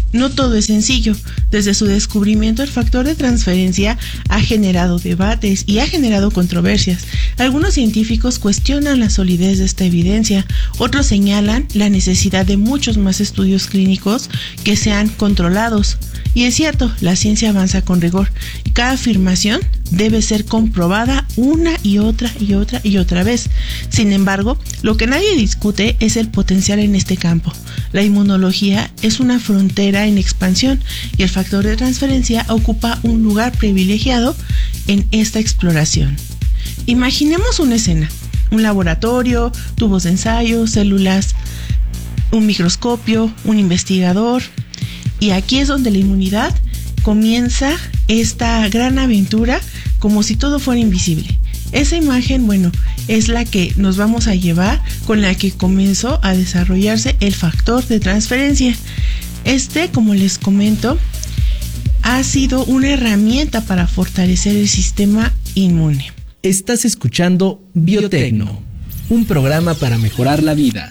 no todo es sencillo. Desde su descubrimiento, el factor de transferencia ha generado debates y ha generado controversias. Algunos científicos cuestionan la solidez de esta evidencia, otros señalan la necesidad de muchos más estudios clínicos que sean controlados. Y es cierto, la ciencia avanza con rigor y cada afirmación debe ser comprobada una y otra vez. Sin embargo, lo que nadie discute es el potencial en este campo. La inmunología es una frontera en expansión y el factor de transferencia ocupa un lugar privilegiado en esta exploración. Imaginemos una escena, un laboratorio, tubos de ensayo, células, un microscopio, un investigador, y aquí es donde la inmunidad comienza esta gran aventura como si todo fuera invisible. Esa imagen, es la que nos vamos a llevar, con la que comenzó a desarrollarse el factor de transferencia. Como les comento, ha sido una herramienta para fortalecer el sistema inmune. Estás escuchando Biotecno, un programa para mejorar la vida.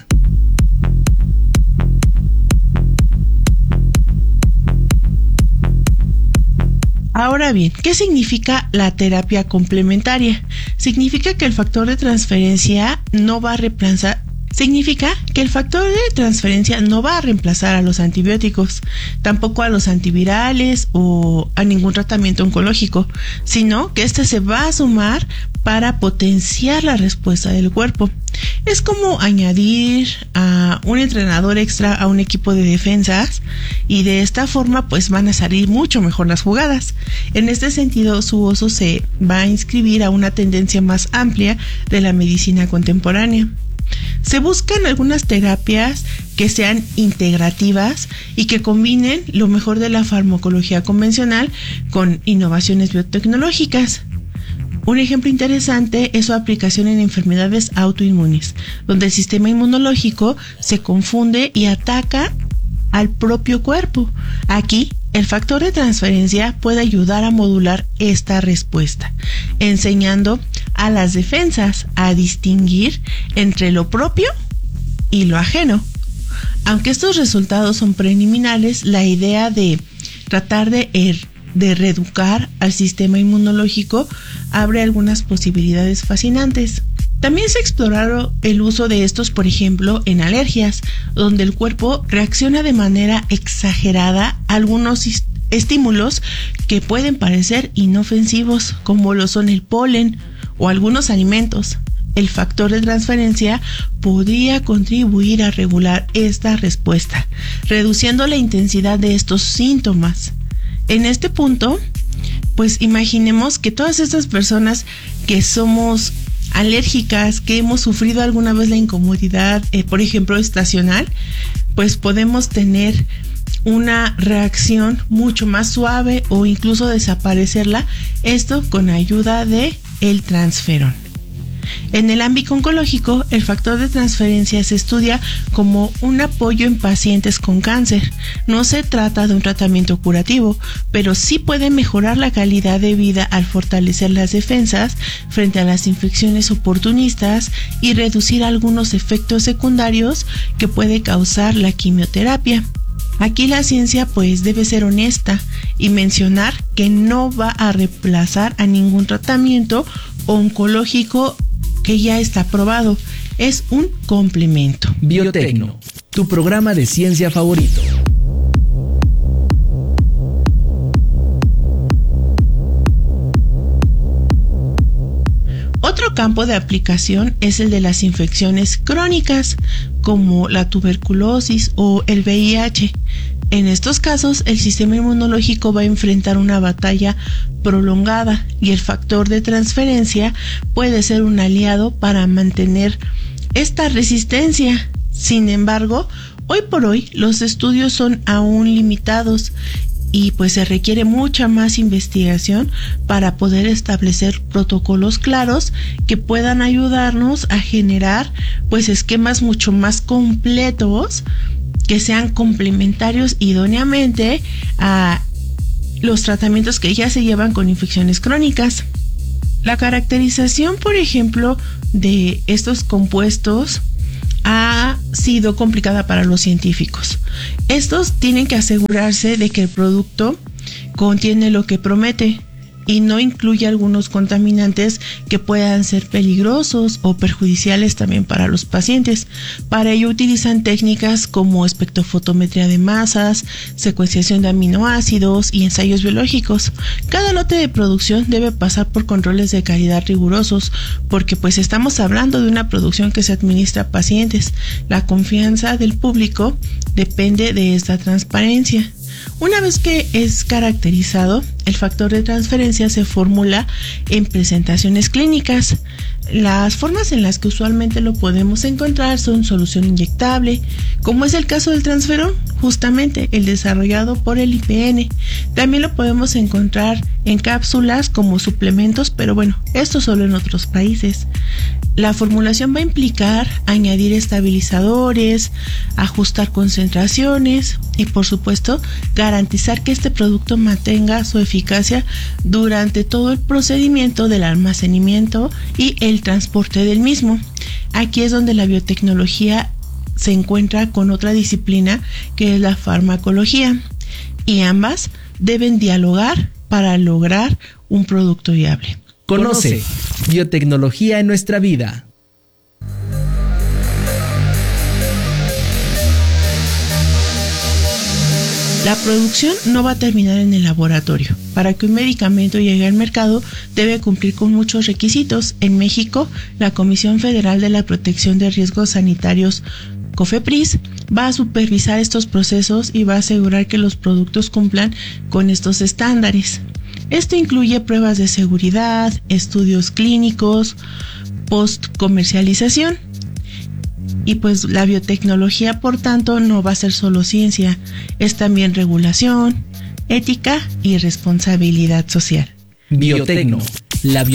Ahora bien, ¿qué significa la terapia complementaria? Significa que el factor de transferencia no va a reemplazar a los antibióticos, tampoco a los antivirales o a ningún tratamiento oncológico, sino que este se va a sumar para potenciar la respuesta del cuerpo. Es como añadir a un entrenador extra a un equipo de defensas, y de esta forma van a salir mucho mejor las jugadas. En este sentido, su uso se va a inscribir a una tendencia más amplia de la medicina contemporánea. Se buscan algunas terapias que sean integrativas y que combinen lo mejor de la farmacología convencional con innovaciones biotecnológicas. Un ejemplo interesante es su aplicación en enfermedades autoinmunes, donde el sistema inmunológico se confunde y ataca al propio cuerpo. Aquí, el factor de transferencia puede ayudar a modular esta respuesta, enseñando a las defensas a distinguir entre lo propio y lo ajeno. Aunque estos resultados son preliminares, la idea de tratar de reeducar al sistema inmunológico abre algunas posibilidades fascinantes. También se exploraron el uso de estos, por ejemplo, en alergias, donde el cuerpo reacciona de manera exagerada a algunos estímulos que pueden parecer inofensivos, como lo son el polen o algunos alimentos. El factor de transferencia podría contribuir a regular esta respuesta, reduciendo la intensidad de estos síntomas. En este punto, imaginemos que todas estas personas que somos alérgicas, que hemos sufrido alguna vez la incomodidad, por ejemplo, estacional, podemos tener una reacción mucho más suave o incluso desaparecerla, esto con ayuda de el transferón. En el ámbito oncológico, el factor de transferencia se estudia como un apoyo en pacientes con cáncer. No se trata de un tratamiento curativo, pero sí puede mejorar la calidad de vida al fortalecer las defensas frente a las infecciones oportunistas y reducir algunos efectos secundarios que puede causar la quimioterapia. Aquí la ciencia debe ser honesta y mencionar que no va a reemplazar a ningún tratamiento oncológico que ya está probado. Es un complemento. Biotecno, tu programa de ciencia favorito. Otro campo de aplicación es el de las infecciones crónicas, como la tuberculosis o el VIH. En estos casos, el sistema inmunológico va a enfrentar una batalla prolongada y el factor de transferencia puede ser un aliado para mantener esta resistencia. Sin embargo, hoy por hoy los estudios son aún limitados y se requiere mucha más investigación para poder establecer protocolos claros que puedan ayudarnos a generar esquemas mucho más completos que sean complementarios idóneamente a los tratamientos que ya se llevan con infecciones crónicas. La caracterización, por ejemplo, de estos compuestos ha sido complicada para los científicos. Estos tienen que asegurarse de que el producto contiene lo que promete y no incluye algunos contaminantes que puedan ser peligrosos o perjudiciales también para los pacientes. Para ello utilizan técnicas como espectrofotometría de masas, secuenciación de aminoácidos y ensayos biológicos. Cada lote de producción debe pasar por controles de calidad rigurosos, porque pues estamos hablando de una producción que se administra a pacientes. La confianza del público depende de esta transparencia. Una vez que es caracterizado, el factor de transferencia se formula en presentaciones clínicas. Las formas en las que usualmente lo podemos encontrar son solución inyectable, como es el caso del transferón, justamente el desarrollado por el IPN. También lo podemos encontrar en cápsulas como suplementos, pero bueno, esto solo en otros países. La formulación va a implicar añadir estabilizadores, ajustar concentraciones y, por supuesto, garantizar que este producto mantenga su eficacia durante todo el procedimiento del almacenamiento y el transporte del mismo. Aquí es donde la biotecnología se encuentra con otra disciplina que es la farmacología, y ambas deben dialogar para lograr un producto viable. Conoce biotecnología en nuestra vida. La producción no va a terminar en el laboratorio. Para que un medicamento llegue al mercado, debe cumplir con muchos requisitos. En México, la Comisión Federal de la Protección de Riesgos Sanitarios, COFEPRIS, va a supervisar estos procesos y va a asegurar que los productos cumplan con estos estándares. Esto incluye pruebas de seguridad, estudios clínicos, post-comercialización. Y pues la biotecnología, por tanto, no va a ser solo ciencia, es también regulación, ética y responsabilidad social. Biotecno, la